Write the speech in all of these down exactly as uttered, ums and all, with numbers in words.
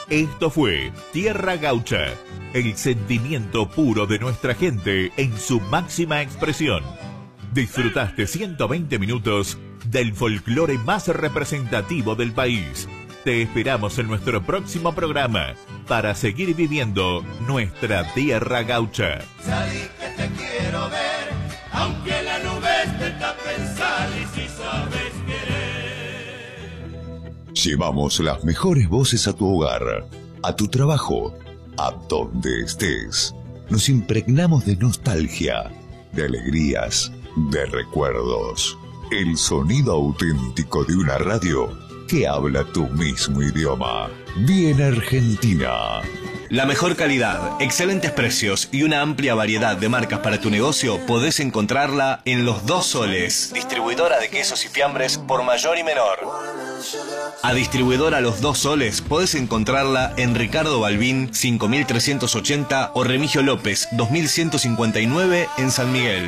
Esto fue Tierra Gaucha, el sentimiento puro de nuestra gente en su máxima expresión. Disfrutaste ciento veinte minutos del folclore más representativo del país. Te esperamos en nuestro próximo programa para seguir viviendo nuestra Tierra Gaucha. Salí que te quiero ver, aunque la nube te tapen, salí si sabes querer. Llevamos las mejores voces a tu hogar, a tu trabajo, a donde estés. Nos impregnamos de nostalgia, de alegrías, de recuerdos. El sonido auténtico de una radio que habla tu mismo idioma. Bien Argentina. La mejor calidad, excelentes precios y una amplia variedad de marcas para tu negocio podés encontrarla en Los Dos Soles, distribuidora de quesos y fiambres por mayor y menor. A distribuidora Los Dos Soles podés encontrarla en Ricardo Balbín cinco mil trescientos ochenta o Remigio López dos mil ciento cincuenta y nueve en San Miguel.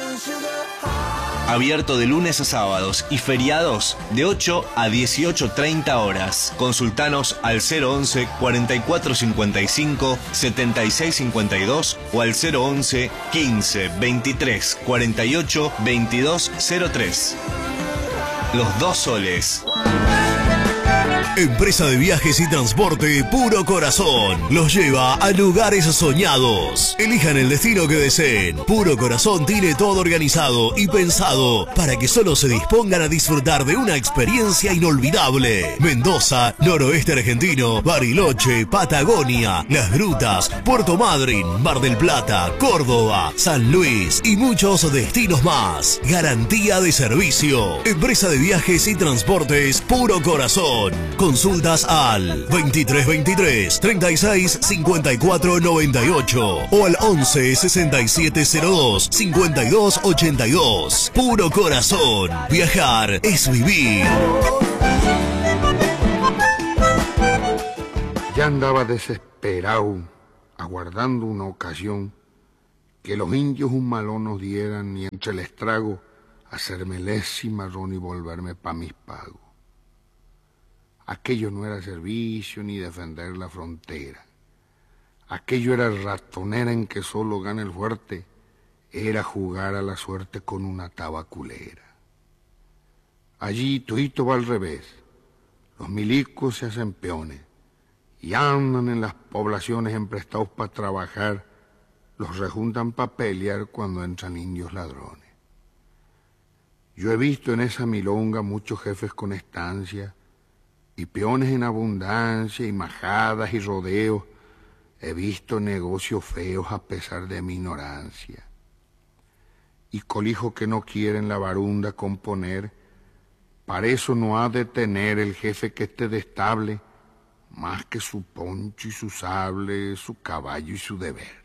Abierto de lunes a sábados y feriados de ocho a dieciocho treinta horas. Consultanos al cero once, cuarenta y cuatro cincuenta y cinco, setenta y seis cincuenta y dos o al cero once, quince, veintitrés, cuarenta y ocho, veintidós cero tres. Los Dos Soles. Empresa de viajes y transporte Puro Corazón los lleva a lugares soñados. Elijan el destino que deseen. Puro Corazón tiene todo organizado y pensado para que solo se dispongan a disfrutar de una experiencia inolvidable. Mendoza, noroeste argentino, Bariloche, Patagonia, Las Grutas, Puerto Madryn, Mar del Plata, Córdoba, San Luis y muchos destinos más. Garantía de servicio. Empresa de viajes y transportes Puro Corazón. Consultas al veintitrés veintitrés, treinta y seis, cincuenta y cuatro noventa y ocho o al once, sesenta y siete cero dos, cincuenta y dos ochenta y dos. Puro Corazón. Viajar es vivir. Ya andaba desesperado, aguardando una ocasión que los indios un malón nos dieran y entre el estrago hacerme les y marrón y volverme pa' mis pagos. Aquello no era servicio ni defender la frontera. Aquello era ratonera en que solo gana el fuerte. Era jugar a la suerte con una tabaculera. Allí tuito va al revés. Los milicos se hacen peones y andan en las poblaciones emprestados para trabajar. Los rejuntan para pelear cuando entran indios ladrones. Yo he visto en esa milonga muchos jefes con estancia y peones en abundancia y majadas y rodeos. He visto negocios feos a pesar de mi ignorancia. Y colijo que no quieren la barunda componer, para eso no ha de tener el jefe que esté de estable, más que su poncho y su sable, su caballo y su deber.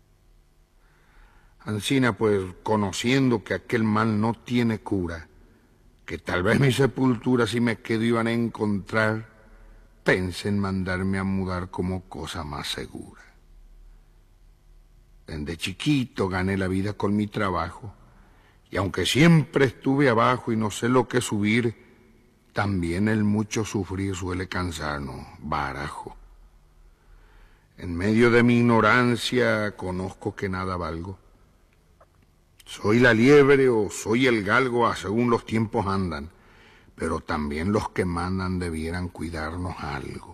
Ancina, pues, conociendo que aquel mal no tiene cura, que tal vez mi sepultura si me quedo iban a encontrar, pensé en mandarme a mudar como cosa más segura. Desde chiquito gané la vida con mi trabajo, y aunque siempre estuve abajo y no sé lo que subir, también el mucho sufrir suele cansarnos, barajo. En medio de mi ignorancia conozco que nada valgo. Soy la liebre o soy el galgo, a según los tiempos andan, pero también los que mandan debieran cuidarnos algo.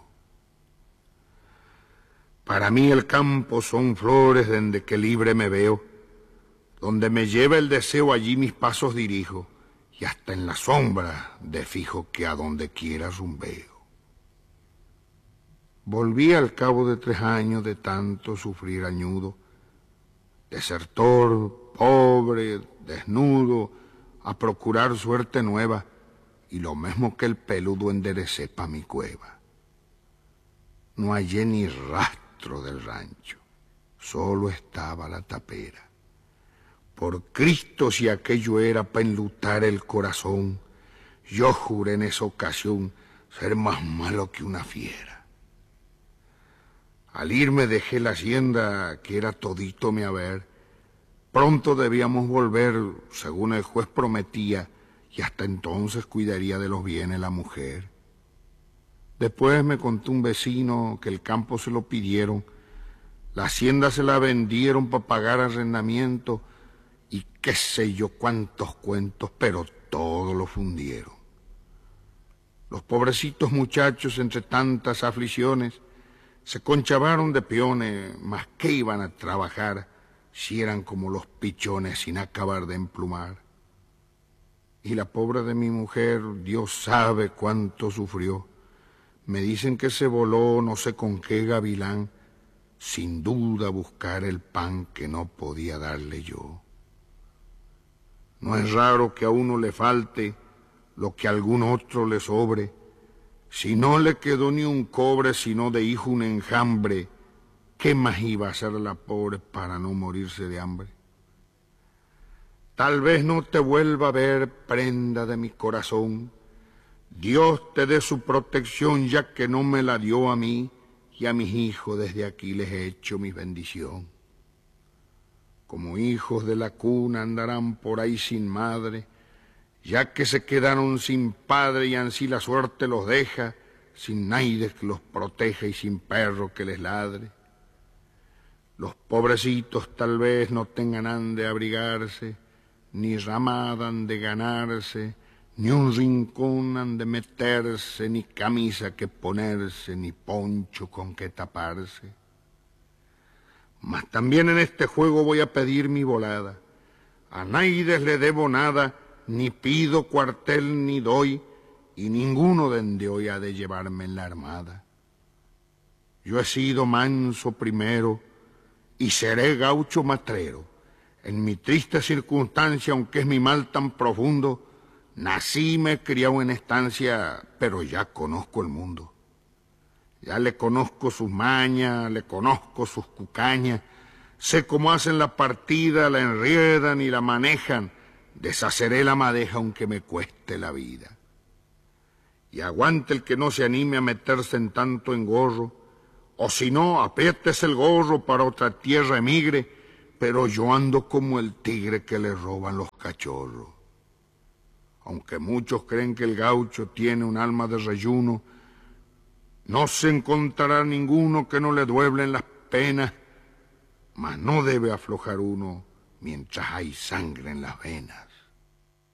Para mí el campo son flores desde que libre me veo, donde me lleva el deseo allí mis pasos dirijo, y hasta en la sombra de fijo que a donde quiera rumbeo. Volví al cabo de tres años de tanto sufrir añudo, desertor, pobre, desnudo, a procurar suerte nueva, y lo mismo que el peludo enderecé pa' mi cueva. No hallé ni rastro del rancho, solo estaba la tapera. Por Cristo, si aquello era pa' enlutar el corazón, yo juré en esa ocasión ser más malo que una fiera. Al irme dejé la hacienda, que era todito mi haber. Pronto debíamos volver, según el juez prometía, y hasta entonces cuidaría de los bienes la mujer. Después me contó un vecino que el campo se lo pidieron, la hacienda se la vendieron para pagar arrendamiento y qué sé yo cuántos cuentos, pero todo lo fundieron. Los pobrecitos muchachos, entre tantas aflicciones, se conchavaron de peones, mas que iban a trabajar si eran como los pichones sin acabar de emplumar. Y la pobre de mi mujer, Dios sabe cuánto sufrió. Me dicen que se voló no sé con qué gavilán, sin duda buscar el pan que no podía darle yo. No es raro que a uno le falte lo que a algún otro le sobre. Si no le quedó ni un cobre, sino de hijo un enjambre, ¿qué más iba a hacer la pobre para no morirse de hambre? Tal vez no te vuelva a ver, prenda de mi corazón. Dios te dé su protección, ya que no me la dio a mí, y a mis hijos desde aquí les he hecho mi bendición. Como hijos de la cuna andarán por ahí sin madre, ya que se quedaron sin padre y ansí la suerte los deja, sin naide que los proteja y sin perro que les ladre. Los pobrecitos tal vez no tengan han de abrigarse, ni ramada han de ganarse, ni un rincón han de meterse, ni camisa que ponerse, ni poncho con que taparse. Mas también en este juego voy a pedir mi volada. A naides le debo nada, ni pido cuartel ni doy, y ninguno dende hoy ha de llevarme en la armada. Yo he sido manso primero, y seré gaucho matrero. En mi triste circunstancia, aunque es mi mal tan profundo, nací y me he criado en estancia, pero ya conozco el mundo. Ya le conozco sus mañas, le conozco sus cucañas, sé cómo hacen la partida, la enriedan y la manejan, deshaceré la madeja aunque me cueste la vida. Y aguante el que no se anime a meterse en tanto engorro, o si no, apriétese el gorro para otra tierra emigre, pero yo ando como el tigre que le roban los cachorros. Aunque muchos creen que el gaucho tiene un alma de reyuno, no se encontrará ninguno que no le dueblen las penas, mas no debe aflojar uno mientras hay sangre en las venas.